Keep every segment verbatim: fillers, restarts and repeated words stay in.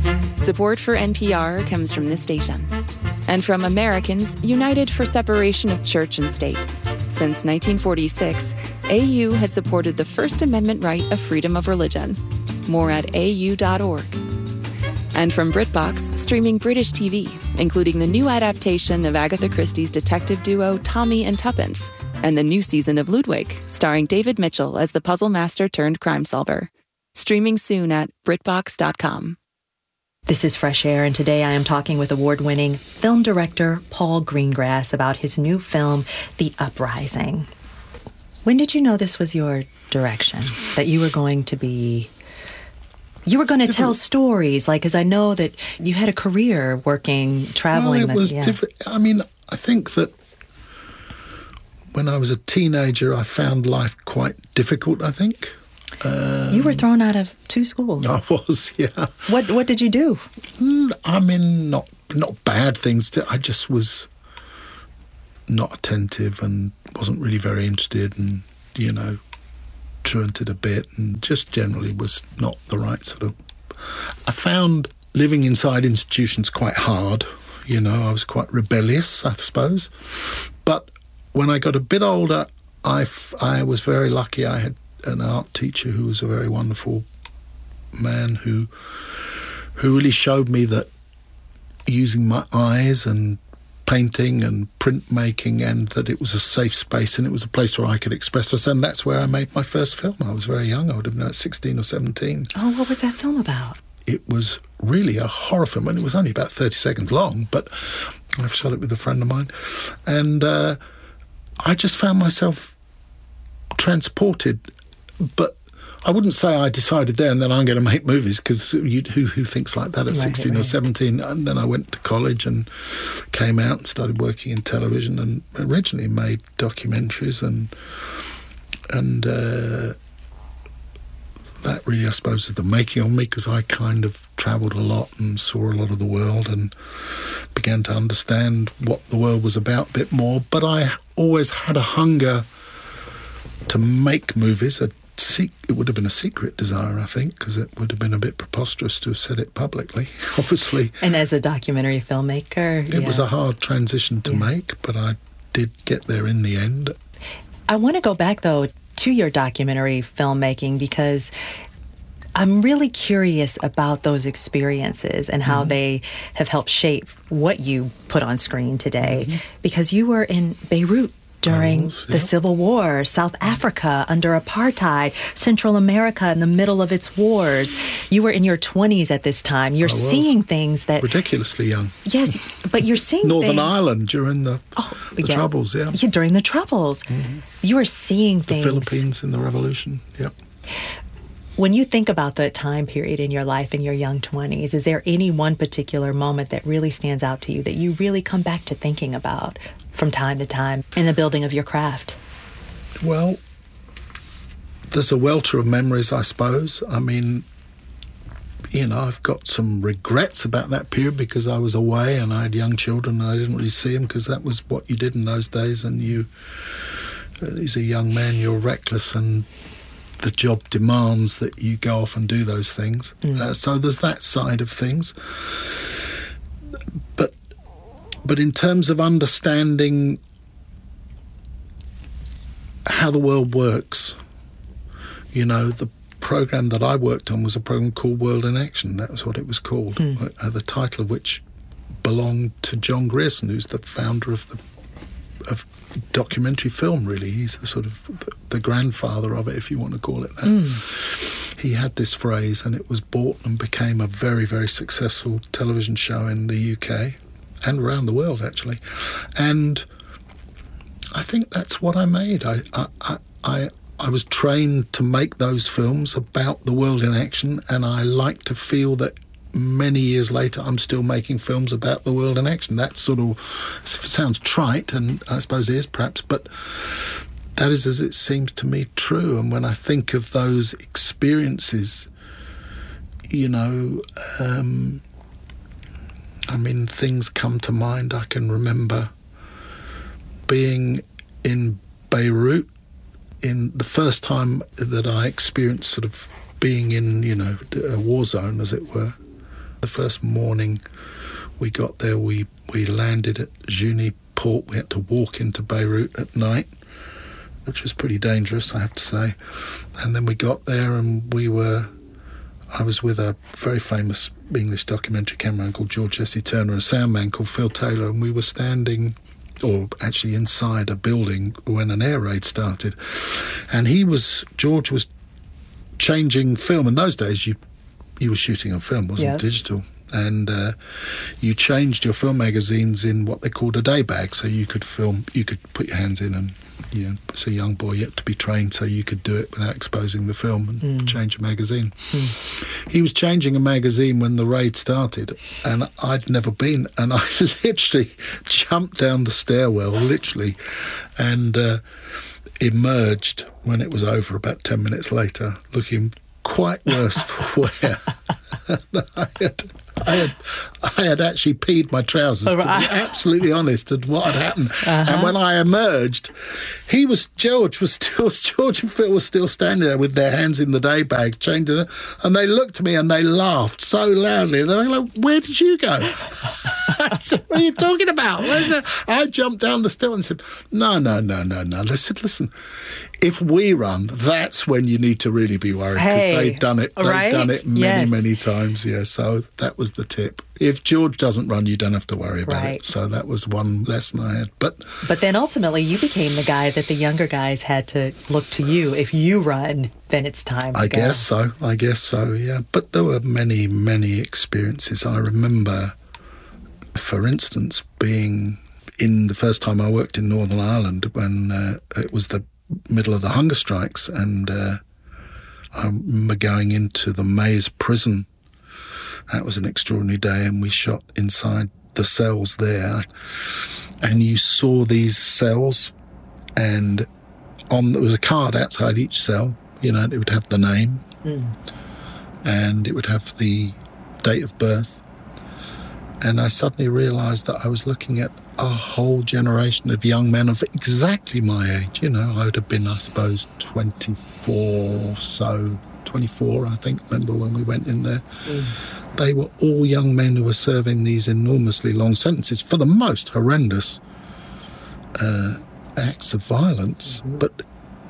Support for N P R comes from this station and from Americans United for Separation of Church and State. Since nineteen forty-six, A U has supported the First Amendment right of freedom of religion. More at A U dot org. And from BritBox, streaming British T V, including the new adaptation of Agatha Christie's detective duo Tommy and Tuppence, and the new season of Ludwig, starring David Mitchell as the puzzle master turned crime solver. Streaming soon at Brit Box dot com. This is Fresh Air, and today I am talking with award-winning film director Paul Greengrass about his new film, The Uprising. When did you know this was your direction, that you were going to be... You were going to tell stories, like, because I know that you had a career working, traveling. Well, it that, was yeah. different. I mean, I think that when I was a teenager, I found life quite difficult, I think. Um, you were thrown out of two schools. I was, yeah. What What did you do? I mean, not not bad things. I just was not attentive and wasn't really very interested, and you know, truanted a bit, and just generally was not the right sort of. I found living inside institutions quite hard. You know, I was quite rebellious, I suppose. But when I got a bit older, I, f- I was very lucky. I had an art teacher who was a very wonderful man who who really showed me that using my eyes and painting and printmaking, and that it was a safe space and it was a place where I could express myself. And that's where I made my first film. I was very young. I would have been sixteen or seventeen. Oh, what was that film about? It was really a horror film, and it was only about thirty seconds long, but I've shot it with a friend of mine. And uh, I just found myself transported. But I wouldn't say I decided there and then I'm going to make movies, because who, who thinks like that at right, sixteen right. or seventeen? And then I went to college and came out and started working in television, and originally made documentaries, and and uh, that really, I suppose, is the making of me, because I kind of travelled a lot and saw a lot of the world and began to understand what the world was about a bit more. But I always had a hunger to make movies. A It would have been a secret desire, I think, because it would have been a bit preposterous to have said it publicly, obviously. And as a documentary filmmaker, It yeah. was a hard transition to yeah. make, but I did get there in the end. I want to go back, though, to your documentary filmmaking, because I'm really curious about those experiences and how mm-hmm. they have helped shape what you put on screen today, mm-hmm. because you were in Beirut during was, yeah. the Civil War, South Africa under apartheid, Central America in the middle of its wars. You were in your twenties at this time. You're seeing things that... Ridiculously young. Yes, but you're seeing Northern things... Ireland during the, oh, the yeah. Troubles, yeah. yeah. During the Troubles. Mm-hmm. You are seeing things... The Philippines in the Revolution, yep. When you think about the time period in your life in your young twenties, is there any one particular moment that really stands out to you that you really come back to thinking about from time to time in the building of your craft? Well, there's a welter of memories, I suppose. I mean, you know, I've got some regrets about that period because I was away and I had young children and I didn't really see them, because that was what you did in those days. And you, as a young man, you're reckless, and the job demands that you go off and do those things. Mm. Uh, so there's that side of things. But But in terms of understanding how the world works, you know, the program that I worked on was a program called World in Action. That was what it was called, mm. uh, the title of which belonged to John Grierson, who's the founder of the of documentary film, really. He's the sort of the, the grandfather of it, if you want to call it that. Mm. He had this phrase, and it was bought and became a very, very successful television show in the U K. And around the world, actually. And I think that's what I made. I, I, I, I was trained to make those films about the world in action, and I like to feel that many years later I'm still making films about the world in action. That sort of sounds trite, and I suppose it is perhaps, but that is, as it seems to me, true. And when I think of those experiences, you know... Um, I mean, things come to mind. I can remember being in Beirut in the first time that I experienced sort of being in, you know, a war zone, as it were. The the first morning we got there, we, we landed at Jounieh Port. We had to walk into Beirut at night, which was pretty dangerous, I have to say. And then we got there and we were... I was with a very famous English documentary cameraman called George Jesse Turner, a sound man called Phil Taylor, and we were standing, or actually inside a building when an air raid started. And he was, George was changing film. In those days, you you were shooting on film, wasn't yeah. digital. And uh, you changed your film magazines in what they called a day bag, so you could film, you could put your hands in and, you know, as a young boy, you had to be trained so you could do it without exposing the film and mm. change a magazine. Mm. He was changing a magazine when the raid started, and I'd never been, and I literally jumped down the stairwell, literally, and uh, emerged when it was over about ten minutes later, looking quite worse for wear. I had, I had, I had actually peed my trousers, to be absolutely honest, at what had happened. Uh-huh. And when I emerged, he was, George was still, George and Phil were still standing there with their hands in the day bag, chained to them, and they looked at me and they laughed so loudly. They were like, "Where did you go?" I said, "What are you talking about?" Where's that? I jumped down the stair and said, "No, no, no, no, no." They said, "Listen, if we run, that's when you need to really be worried, because hey, they've done it. They've right? done it many, yes. many times." Yeah, so that was the tip. If George doesn't run, you don't have to worry about right. it. So that was one lesson I had. But but then ultimately, you became the guy that the younger guys had to look to you. If you run, then it's time to I go. guess so. I guess so. Yeah. But there were many, many experiences. I remember, for instance, being in the first time I worked in Northern Ireland when uh, it was the middle of the hunger strikes, and uh, I remember going into the Maze prison. That was an extraordinary day, and we shot inside the cells there, and you saw these cells, and on there was a card outside each cell. You know, it would have the name, mm. and it would have the date of birth. And I suddenly realised that I was looking at a whole generation of young men of exactly my age. You know, I would have been, I suppose, twenty-four, so twenty-four, I think, remember when we went in there. Mm. They were all young men who were serving these enormously long sentences for the most horrendous uh, acts of violence. Mm-hmm. But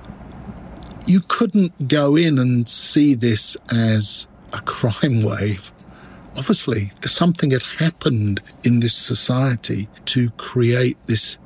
you couldn't go in and see this as a crime wave. Obviously, something had happened in this society to create this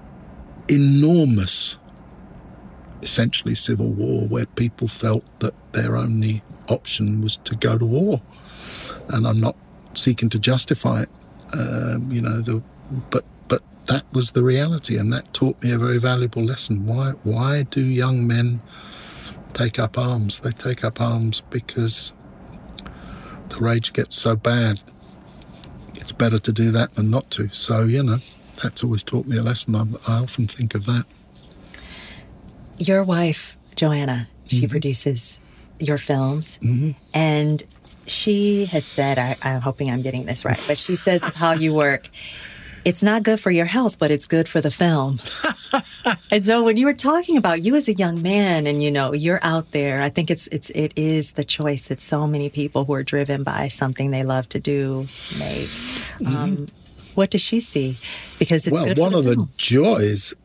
enormous, essentially civil war, where people felt that their only option was to go to war. And I'm not seeking to justify it, um, you know, the, but but that was the reality, and that taught me a very valuable lesson. Why why do young men take up arms? They take up arms because the rage gets so bad. It's better to do that than not to. So, you know, that's always taught me a lesson. I, I often think of that. Your wife, Joanna, she mm-hmm. produces your films, mm-hmm. and she has said, I, I'm hoping I'm getting this right, but she says of how you work, it's not good for your health, but it's good for the film. And so when you were talking about you as a young man and, you know, you're out there, I think it's it's it is the choice that so many people who are driven by something they love to do make. Mm-hmm. Um, what does she see? Because it's well, good one for the of film. the joys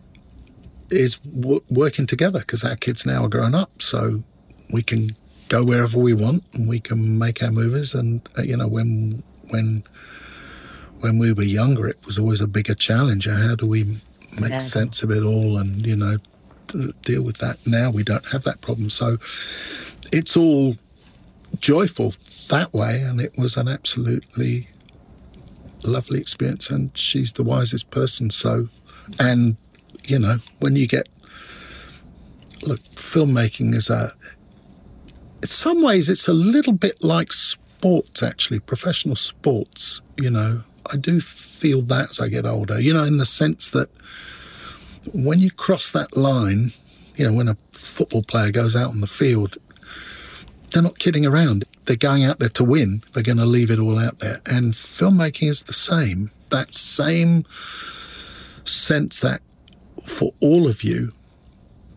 is w- working together, because our kids now are grown up, so we can go wherever we want and we can make our movies. And uh, you know, when when when we were younger, it was always a bigger challenge. How do we make yeah. sense of it all and, you know, deal with that? Now we don't have that problem, so it's all joyful that way. And it was an absolutely lovely experience, and she's the wisest person. So, and you know, when you get look, filmmaking is a in some ways, it's a little bit like sports, actually, professional sports. You know, I do feel that as I get older, you know, in the sense that when you cross that line, you know, when a football player goes out on the field, they're not kidding around. They're going out there to win. They're going to leave it all out there. And filmmaking is the same. That same sense that for all of you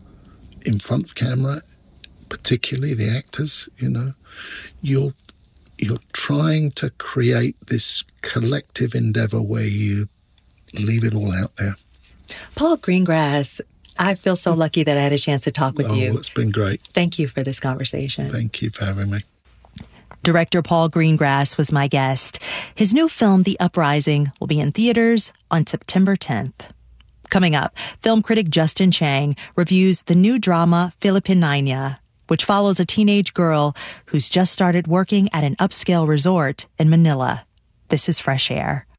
in front of camera, particularly the actors, you know, you're you're trying to create this collective endeavor where you leave it all out there. Paul Greengrass, I feel so lucky that I had a chance to talk with oh, you. It's been great. Thank you for this conversation. Thank you for having me. Director Paul Greengrass was my guest. His new film, The Uprising, will be in theaters on September tenth. Coming up, film critic Justin Chang reviews the new drama Filipinina, which follows a teenage girl who's just started working at an upscale resort in Manila. This is Fresh Air.